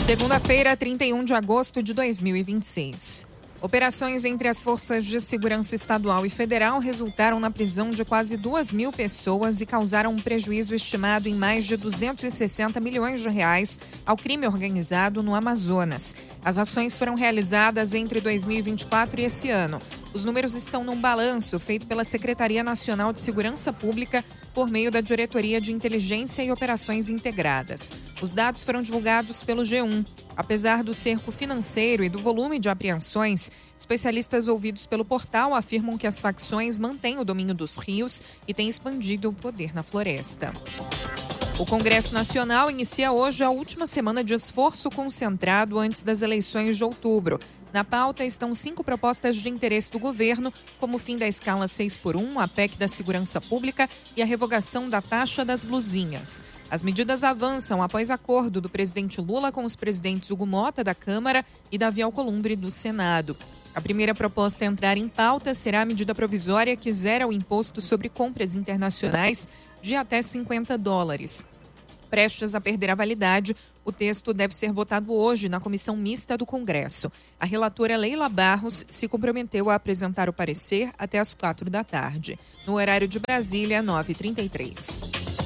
Segunda-feira, 31 de agosto de 2026. Operações entre as forças de segurança estadual e federal resultaram na prisão de quase 2.000 pessoas e causaram um prejuízo estimado em mais de 260 milhões de reais ao crime organizado no Amazonas. As ações foram realizadas entre 2024 e esse ano. Os números estão num balanço feito pela Secretaria Nacional de Segurança Pública por meio da Diretoria de Inteligência e Operações Integradas. Os dados foram divulgados pelo G1. Apesar do cerco financeiro e do volume de apreensões, especialistas ouvidos pelo portal afirmam que as facções mantêm o domínio dos rios e têm expandido o poder na floresta. O Congresso Nacional inicia hoje a última semana de esforço concentrado antes das eleições de outubro. Na pauta estão 5 propostas de interesse do governo, como o fim da escala 6x1, a PEC da Segurança Pública e a revogação da taxa das blusinhas. As medidas avançam após acordo do presidente Lula com os presidentes Hugo Mota, da Câmara, e Davi Alcolumbre, do Senado. A primeira proposta a entrar em pauta será a medida provisória que zera o imposto sobre compras internacionais de até $50. Prestes a perder a validade, o texto deve ser votado hoje na Comissão Mista do Congresso. A relatora Leila Barros se comprometeu a apresentar o parecer até às 4 da tarde. No horário de Brasília, 9h33.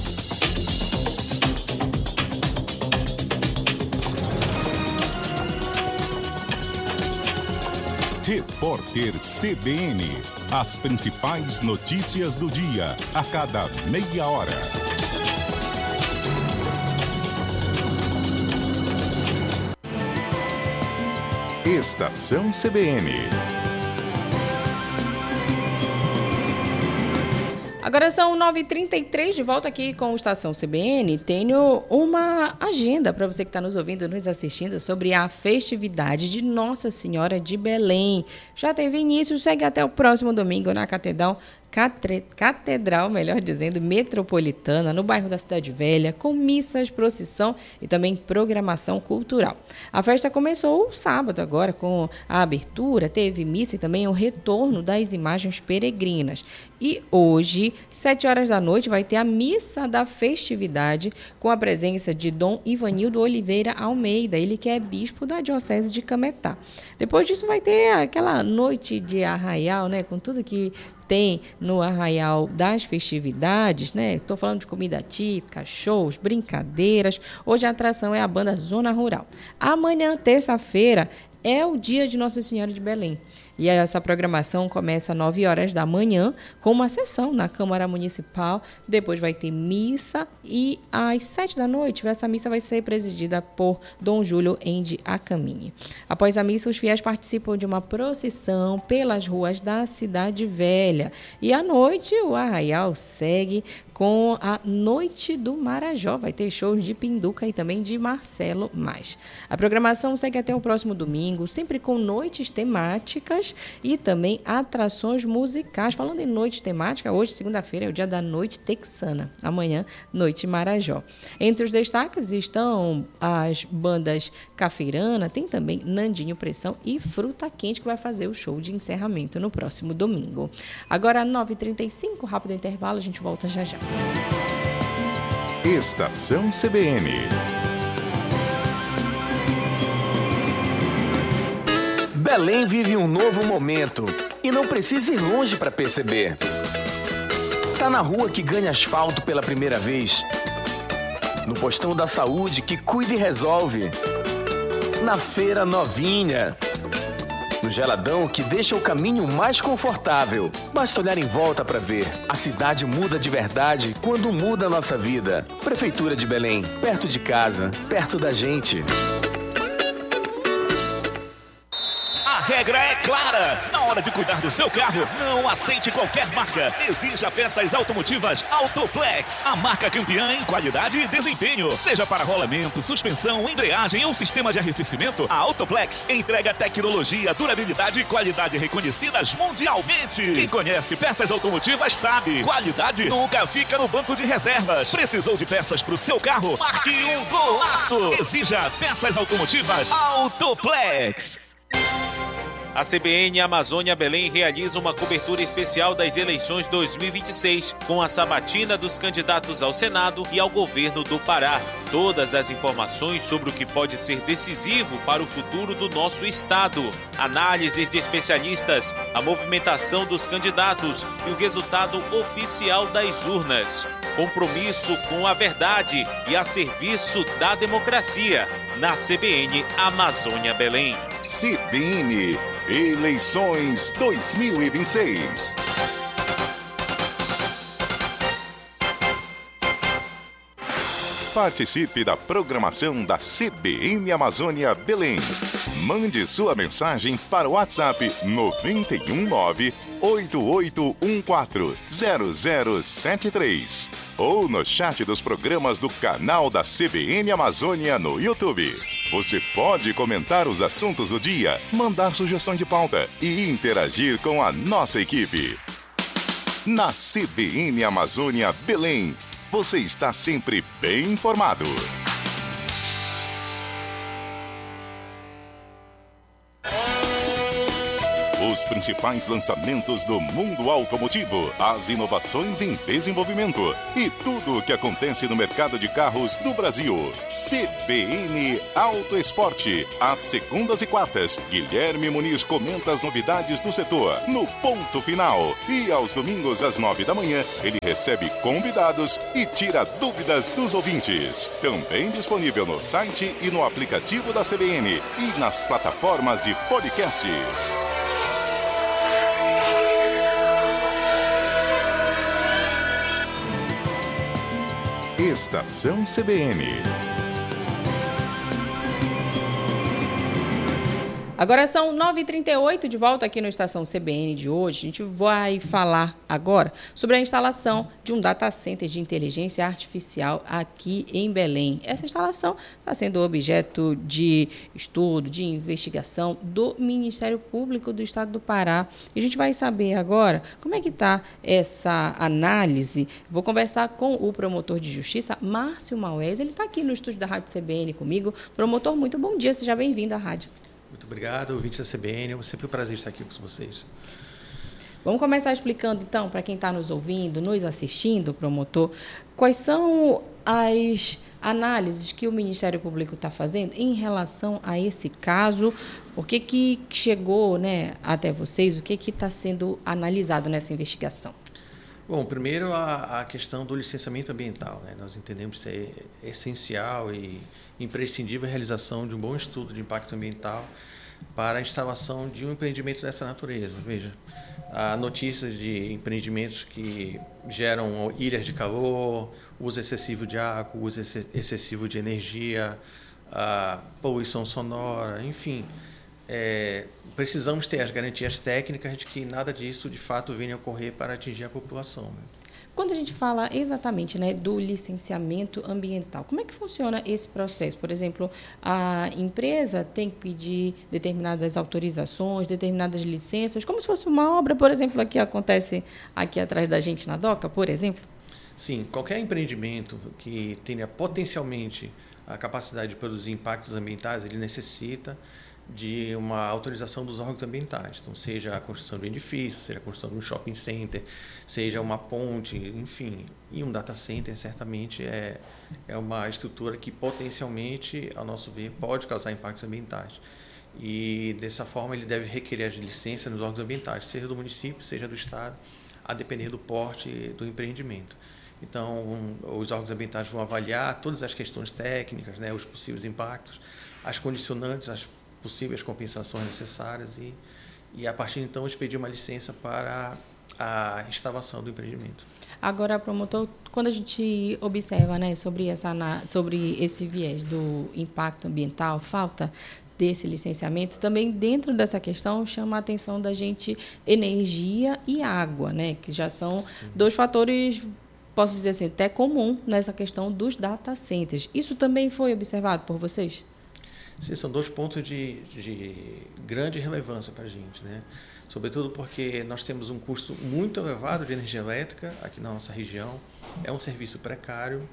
Repórter CBN. As principais notícias do dia, a cada meia hora. Estação CBN. Agora são 9h33, de volta aqui com o Estação CBN. Tenho uma agenda para você que está nos ouvindo, nos assistindo, sobre a festividade de Nossa Senhora de Belém. Já teve início, segue até o próximo domingo na Catedral, melhor dizendo, Metropolitana, no bairro da Cidade Velha, com missas, procissão e também programação cultural. A festa começou sábado agora com a abertura, teve missa e também o retorno das imagens peregrinas. E hoje, 7 horas da noite, vai ter a missa da festividade com a presença de Dom Ivanildo Oliveira Almeida, ele que é bispo da Diocese de Cametá. Depois disso vai ter aquela noite de arraial, né, com tudo que tem no arraial das festividades, né? Estou falando de comida típica, shows, brincadeiras. Hoje a atração é a banda Zona Rural. Amanhã, terça-feira, é o dia de Nossa Senhora de Belém. E essa programação começa às 9 horas da manhã, com uma sessão na Câmara Municipal. Depois vai ter missa e às 7 da noite, essa missa vai ser presidida por Dom Júlio Endi Acaminha. Após a missa, os fiéis participam de uma procissão pelas ruas da Cidade Velha. E à noite, o arraial segue com a Noite do Marajó. Vai ter shows de Pinduca e também de Marcelo Mais. A programação segue até o próximo domingo, sempre com noites temáticas e também atrações musicais. Falando em noite temática, hoje, segunda-feira, é o dia da Noite Texana. Amanhã, Noite Marajó. Entre os destaques estão as bandas Cafeirana, tem também Nandinho Pressão e Fruta Quente, que vai fazer o show de encerramento no próximo domingo. Agora, 9h35, rápido intervalo, a gente volta já já. Estação CBN. Belém vive um novo momento e não precisa ir longe para perceber. Tá na rua que ganha asfalto pela primeira vez, no postão da saúde que cuida e resolve, na feira novinha, no geladão que deixa o caminho mais confortável. Basta olhar em volta para ver. A cidade muda de verdade quando muda a nossa vida. Prefeitura de Belém, perto de casa, perto da gente. A regra é clara. Na hora de cuidar do seu carro, não aceite qualquer marca. Exija peças automotivas Autoplex. A marca campeã em qualidade e desempenho. Seja para rolamento, suspensão, embreagem ou sistema de arrefecimento, a Autoplex entrega tecnologia, durabilidade e qualidade reconhecidas mundialmente. Quem conhece peças automotivas sabe. Qualidade nunca fica no banco de reservas. Precisou de peças para o seu carro? Marque um golaço. Exija peças automotivas Autoplex. A CBN Amazônia Belém realiza uma cobertura especial das eleições 2026, com a sabatina dos candidatos ao Senado e ao governo do Pará. Todas as informações sobre o que pode ser decisivo para o futuro do nosso estado. Análises de especialistas, a movimentação dos candidatos e o resultado oficial das urnas. Compromisso com a verdade e a serviço da democracia. Na CBN Amazônia Belém. CBN Eleições 2026. Participe da programação da CBN Amazônia Belém. Mande sua mensagem para o WhatsApp 919-8814-0073 ou no chat dos programas do canal da CBN Amazônia no YouTube. Você pode comentar os assuntos do dia, mandar sugestões de pauta e interagir com a nossa equipe. Na CBN Amazônia Belém, você está sempre bem informado. Os principais lançamentos do mundo automotivo, as inovações em desenvolvimento e tudo o que acontece no mercado de carros do Brasil. CBN Auto Esporte. Às segundas e quartas, Guilherme Muniz comenta as novidades do setor no ponto final. E aos domingos, às 9 da manhã, ele recebe convidados e tira dúvidas dos ouvintes. Também disponível no site e no aplicativo da CBN e nas plataformas de podcasts. Estação CBN. Agora são 9h38, de volta aqui no Estação CBN de hoje. A gente vai falar agora sobre a instalação de um data center de inteligência artificial aqui em Belém. Essa instalação está sendo objeto de estudo, de investigação do Ministério Público do Estado do Pará. E a gente vai saber agora como é que está essa análise. Vou conversar com o promotor de justiça, Márcio Maués. Ele está aqui no estúdio da Rádio CBN comigo. Promotor, muito bom dia, seja bem-vindo à rádio. Muito obrigado, ouvintes da CBN. É sempre um prazer estar aqui com vocês. Vamos começar explicando, então, para quem está nos ouvindo, nos assistindo, promotor, quais são as análises que o Ministério Público está fazendo em relação a esse caso, por que chegou, né, até vocês, o que está sendo analisado nessa investigação? Bom, primeiro a questão do licenciamento ambiental, né? Nós entendemos ser essencial e imprescindível a realização de um bom estudo de impacto ambiental para a instalação de um empreendimento dessa natureza. Veja, há notícias de empreendimentos que geram ilhas de calor, uso excessivo de água, uso excessivo de energia, poluição sonora, enfim. Precisamos ter as garantias técnicas de que nada disso, de fato, venha a ocorrer para atingir a população. Quando a gente fala exatamente, né, do licenciamento ambiental, como é que funciona esse processo? Por exemplo, a empresa tem que pedir determinadas autorizações, determinadas licenças, como se fosse uma obra, por exemplo, que acontece aqui atrás da gente na DOCA, por exemplo? Sim, qualquer empreendimento que tenha potencialmente a capacidade de produzir impactos ambientais, ele necessita de uma autorização dos órgãos ambientais. Então, seja a construção de um edifício, seja a construção de um shopping center, seja uma ponte, enfim. E um data center, certamente, é uma estrutura que, potencialmente, ao nosso ver, pode causar impactos ambientais. E, dessa forma, ele deve requerer as licenças nos órgãos ambientais, seja do município, seja do Estado, a depender do porte do empreendimento. Então, os órgãos ambientais vão avaliar todas as questões técnicas, né, os possíveis impactos, as condicionantes, as possíveis compensações necessárias e a partir de então expedir uma licença para a instalação do empreendimento. Agora, promotor, quando a gente observa, né, sobre esse viés do impacto ambiental, falta desse licenciamento, também dentro dessa questão chama a atenção da gente energia e água, né, que já são Sim. dois fatores, posso dizer assim, até comum nessa questão dos data centers. Isso também foi observado por vocês? Sim, são dois pontos de grande relevância para a gente, né? Sobretudo porque nós temos um custo muito elevado de energia elétrica aqui na nossa região, é um serviço precário,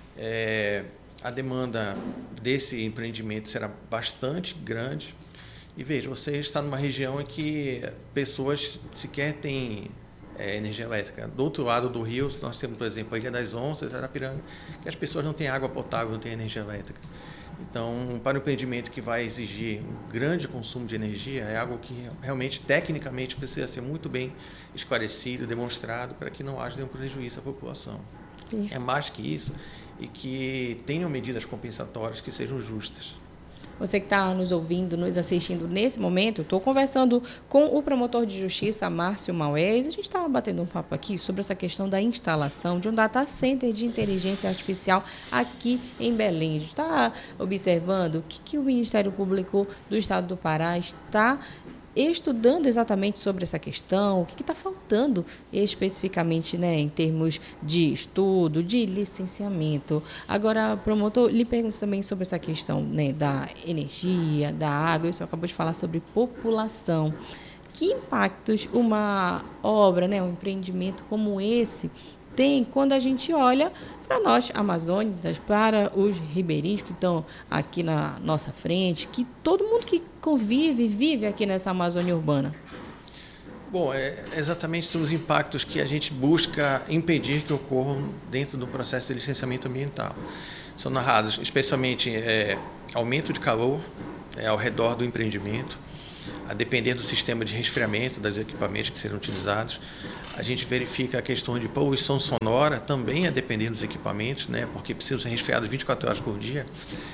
a demanda desse empreendimento será bastante grande E veja, você está numa região em que pessoas sequer têm energia elétrica. Do outro lado do rio, nós temos, por exemplo, a Ilha das Onças, Arapiranga, que as pessoas não têm água potável, não têm energia elétrica. Então, para um empreendimento que vai exigir um grande consumo de energia, é algo que realmente, tecnicamente, precisa ser muito bem esclarecido, demonstrado, para que não haja nenhum prejuízo à população. É mais que isso, e que tenham medidas compensatórias que sejam justas. Você que está nos ouvindo, nos assistindo nesse momento, estou conversando com o promotor de justiça, Márcio Maués. A gente estava batendo um papo aqui sobre essa questão da instalação de um data center de inteligência artificial aqui em Belém. A gente está observando o que o Ministério Público do Estado do Pará está estudando exatamente sobre essa questão, o que está faltando especificamente, né, em termos de estudo, de licenciamento. Agora, promotor, lhe pergunto também sobre essa questão, né, da energia, da água, você acabou de falar sobre população. Que impactos uma obra, né, um empreendimento como esse tem quando a gente olha para nós, amazônicas, para os ribeirinhos que estão aqui na nossa frente, que todo mundo que convive, vive aqui nessa Amazônia urbana? Bom, exatamente são os impactos que a gente busca impedir que ocorram dentro do processo de licenciamento ambiental. São narrados especialmente aumento de calor ao redor do empreendimento, a depender do sistema de resfriamento dos equipamentos que serão utilizados. A gente verifica a questão de poluição sonora, também a depender dos equipamentos, né, porque precisam ser resfriados 24 horas por dia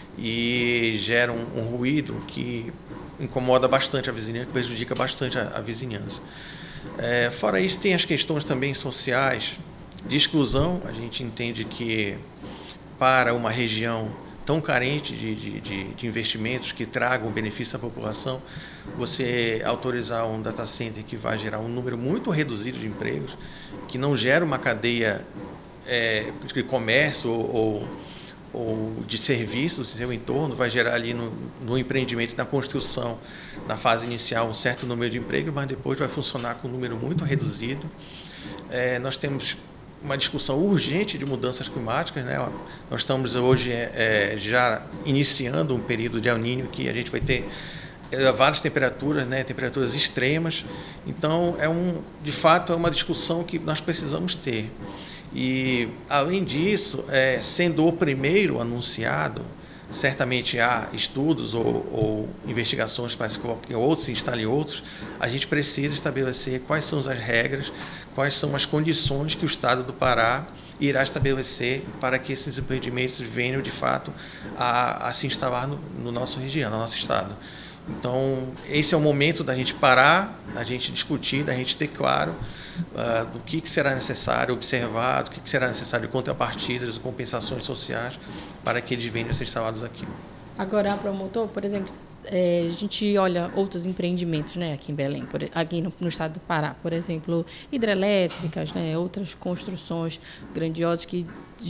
e geram um ruído que incomoda bastante a vizinhança, que prejudica bastante a vizinhança. Fora isso, tem as questões também sociais de exclusão. A gente entende que para uma região tão carente de investimentos que tragam benefício à população, você autorizar um data center que vai gerar um número muito reduzido de empregos, que não gera uma cadeia de comércio ou de serviços no seu entorno, vai gerar ali no empreendimento, na construção, na fase inicial, um certo número de empregos, mas depois vai funcionar com um número muito reduzido. Nós temos uma discussão urgente de mudanças climáticas, né? Nós estamos hoje já iniciando um período de El Niño que a gente vai ter elevadas temperaturas, né? Temperaturas extremas. Então, de fato, é uma discussão que nós precisamos ter. E, além disso, sendo o primeiro anunciado, certamente há estudos ou investigações para que outros se instalem outros. A gente precisa estabelecer quais são as regras, quais são as condições que o Estado do Pará irá estabelecer para que esses empreendimentos venham, de fato, a se instalar no nosso região, no nosso Estado. Então, esse é o momento da gente parar, da gente discutir, da gente ter claro do que será necessário observar, do que será necessário de contrapartidas, de compensações sociais para que eles venham a ser instalados aqui. Agora, promotor, por exemplo, a gente olha outros empreendimentos, né, aqui em Belém, aqui no estado do Pará, por exemplo, hidrelétricas, né, outras construções grandiosas que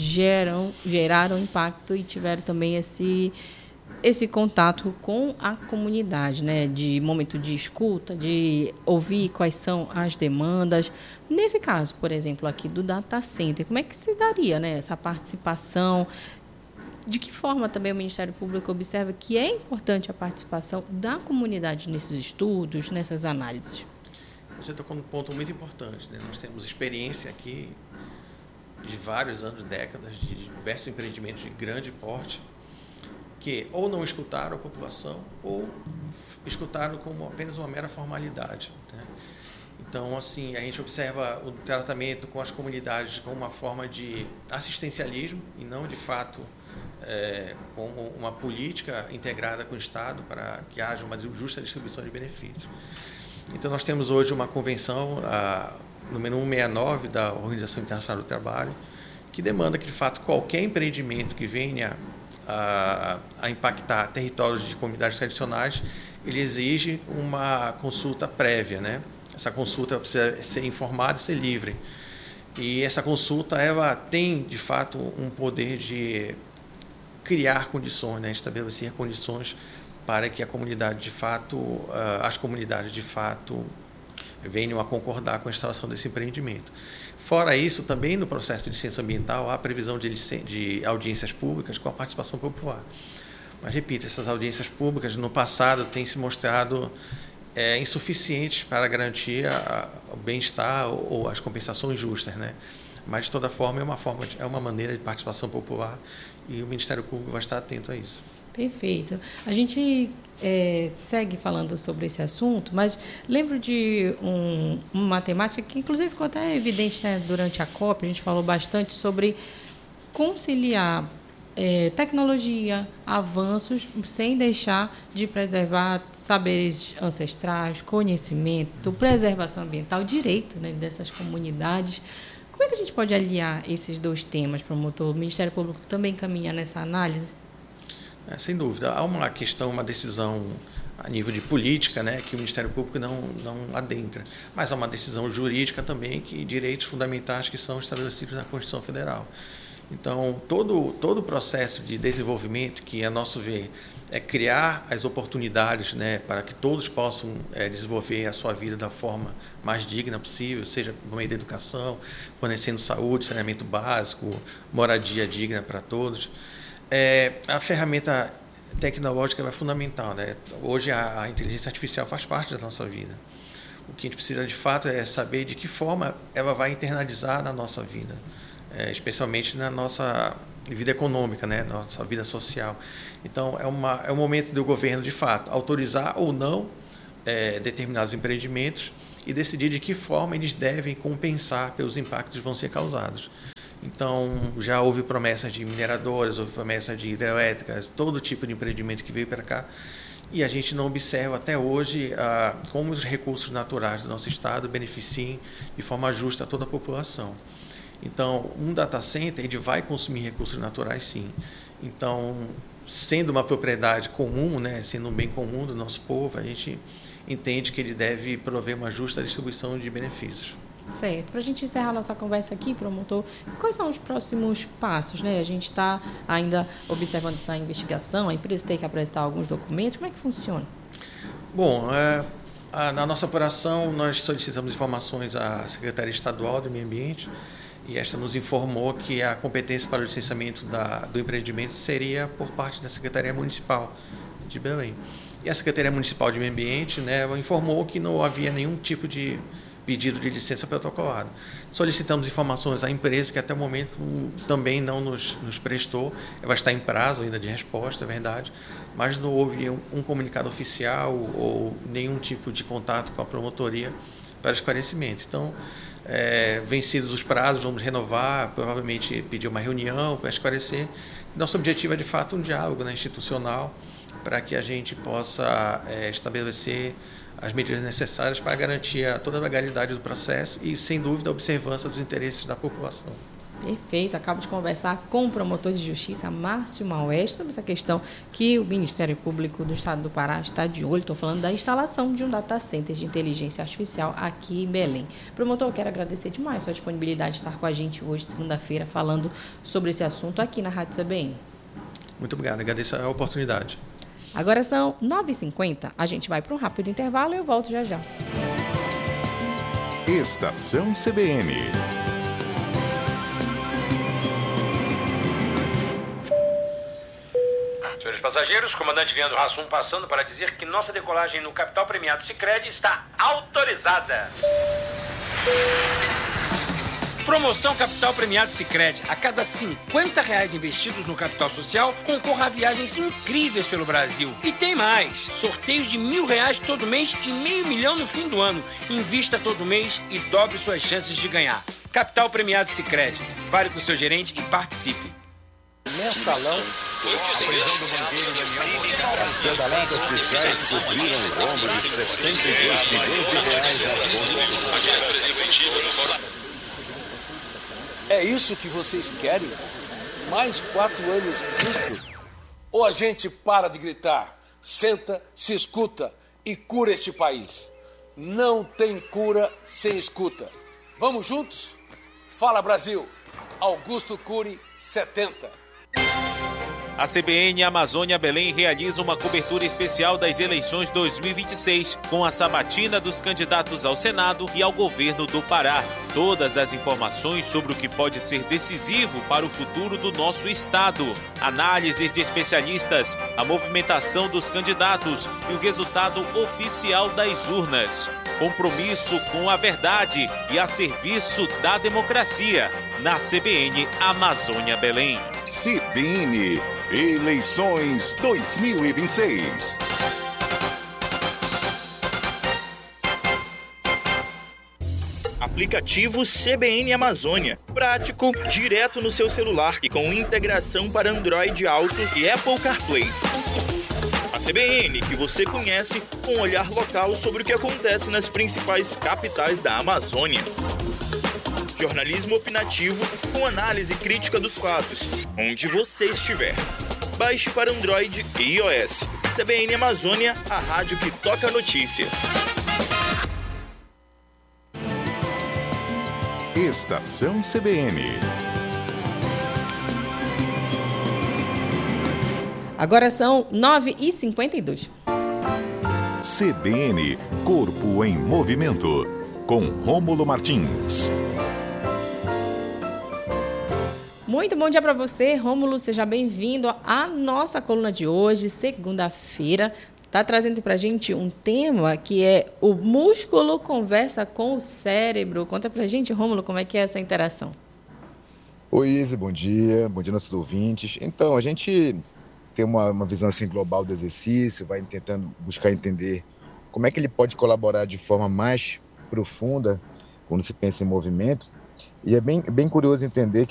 geraram impacto e tiveram também esse contato com a comunidade, né, de momento de escuta, de ouvir quais são as demandas. Nesse caso, por exemplo, aqui do data center, como é que se daria, né, essa participação? De que forma também o Ministério Público observa que é importante a participação da comunidade nesses estudos, nessas análises? Você tocou num ponto muito importante, né? Nós temos experiência aqui de vários anos, décadas, de diversos empreendimentos de grande porte, que ou não escutaram a população ou escutaram como apenas uma mera formalidade, né? Então, assim, a gente observa o tratamento com as comunidades como uma forma de assistencialismo e não, de fato, como uma política integrada com o Estado para que haja uma justa distribuição de benefícios. Então, nós temos hoje uma convenção, a número 169 da Organização Internacional do Trabalho, que demanda que, de fato, qualquer empreendimento que venha a impactar territórios de comunidades tradicionais, ele exige uma consulta prévia, né? Essa consulta precisa ser informada e ser livre. E essa consulta, ela tem, de fato, um poder de criar condições, né? Estabelecer condições para que a comunidade, de fato, as comunidades, de fato, venham a concordar com a instalação desse empreendimento. Fora isso, também no processo de licença ambiental, há previsão de audiências públicas com a participação popular. Mas, repito, essas audiências públicas, no passado, têm se mostrado insuficientes para garantir o bem-estar ou as compensações justas, né? Mas, de toda forma, é uma maneira de participação popular e o Ministério Público vai estar atento a isso. Perfeito. A gente segue falando sobre esse assunto, mas lembro de uma temática que, inclusive, ficou até evidente, né, durante a COP. A gente falou bastante sobre conciliar tecnologia, avanços, sem deixar de preservar saberes ancestrais, conhecimento, preservação ambiental, direito, né, dessas comunidades. Como é que a gente pode aliar esses dois temas, promotor? O Ministério Público também caminha nessa análise? Sem dúvida. Há uma decisão a nível de política, né, que o Ministério Público não adentra. Mas há uma decisão jurídica também, que direitos fundamentais que são estabelecidos na Constituição Federal. Então, todo o processo de desenvolvimento, que, a nosso ver, é criar as oportunidades, né, para que todos possam desenvolver a sua vida da forma mais digna possível, seja por meio da educação, fornecendo saúde, saneamento básico, moradia digna para todos. A ferramenta tecnológica é fundamental, né? Hoje a inteligência artificial faz parte da nossa vida. O que a gente precisa, de fato, é saber de que forma ela vai internalizar na nossa vida, especialmente na nossa vida econômica, né? Nossa vida social. Então, é um momento do governo, de fato, autorizar ou não determinados empreendimentos e decidir de que forma eles devem compensar pelos impactos que vão ser causados. Então, já houve promessas de mineradoras, houve promessas de hidrelétricas, todo tipo de empreendimento que veio para cá. E a gente não observa até hoje como os recursos naturais do nosso Estado beneficiem de forma justa a toda a população. Então, um data center ele vai consumir recursos naturais, sim. Então, sendo uma propriedade comum, né, sendo um bem comum do nosso povo, a gente entende que ele deve prover uma justa distribuição de benefícios. Certo. Para a gente encerrar nossa conversa aqui, promotor, quais são os próximos passos, né? A gente está ainda observando essa investigação, a empresa tem que apresentar alguns documentos, como é que funciona? Bom, na nossa apuração, nós solicitamos informações à Secretaria Estadual do Meio Ambiente e esta nos informou que a competência para o licenciamento do empreendimento seria por parte da Secretaria Municipal de Belém. E a Secretaria Municipal de Meio Ambiente, né, informou que não havia nenhum tipo de pedido de licença protocolado. Solicitamos informações à empresa, que até o momento também não nos prestou. Ela está em prazo ainda de resposta, é verdade, mas não houve um comunicado oficial ou nenhum tipo de contato com a promotoria para esclarecimento. Então, vencidos os prazos, vamos renovar, provavelmente pedir uma reunião para esclarecer. Nosso objetivo é, de fato, um diálogo, né, institucional, para que a gente possa estabelecer as medidas necessárias para garantir toda a legalidade do processo e, sem dúvida, a observância dos interesses da população. Perfeito. Acabo de conversar com o promotor de justiça, Márcio Maués, sobre essa questão que o Ministério Público do Estado do Pará está de olho. Estou falando da instalação de um data center de inteligência artificial aqui em Belém. Promotor, eu quero agradecer demais a sua disponibilidade de estar com a gente hoje, segunda-feira, falando sobre esse assunto aqui na Rádio CBN. Muito obrigado. Agradeço a oportunidade. Agora são 9h50. A gente vai para um rápido intervalo e eu volto já já. Estação CBN. Senhores passageiros, comandante Leandro Hassum passando para dizer que nossa decolagem no Capital Premiado Sicredi está autorizada. Promoção Capital Premiado Sicredi. A cada R$50 investidos no capital social, concorra a viagens incríveis pelo Brasil. E tem mais. Sorteios de R$1.000 todo mês e R$500 mil no fim do ano. Invista todo mês e dobre suas chances de ganhar. Capital Premiado Sicredi. Fale com seu gerente e participe. Mensalão, a prisão do banqueiro Daniel. As pedaladas fiscais cobriram o rombo de R$72 bilhões nas contas. É isso que vocês querem? Mais 4 anos disso? Ou a gente para de gritar, senta, se escuta e cura este país? Não tem cura sem escuta. Vamos juntos? Fala Brasil! Augusto Cury, 70. A CBN Amazônia Belém realiza uma cobertura especial das eleições 2026, com a sabatina dos candidatos ao Senado e ao governo do Pará. Todas as informações sobre o que pode ser decisivo para o futuro do nosso estado. Análises de especialistas, a movimentação dos candidatos e o resultado oficial das urnas. Compromisso com a verdade e a serviço da democracia. Na CBN Amazônia Belém. CBN Eleições 2026. Aplicativo CBN Amazônia. Prático, direto no seu celular e com integração para Android Auto e Apple CarPlay. A CBN que você conhece com um olhar local sobre o que acontece nas principais capitais da Amazônia. Jornalismo opinativo com análise crítica dos fatos, onde você estiver. Baixe para Android e iOS. CBN Amazônia, a rádio que toca a notícia. Estação CBN. Agora são 9h52. CBN Corpo em Movimento, com Rômulo Martins. Muito bom dia para você, Rômulo. Seja bem-vindo à nossa coluna de hoje, segunda-feira. Está trazendo para a gente um tema que é o músculo conversa com o cérebro. Conta para a gente, Rômulo, como é que é essa interação. Oi, Izzy, bom dia nossos ouvintes. Então, a gente tem uma visão assim, global do exercício, vai tentando buscar entender como é que ele pode colaborar de forma mais profunda quando se pensa em movimento. E é bem curioso entender que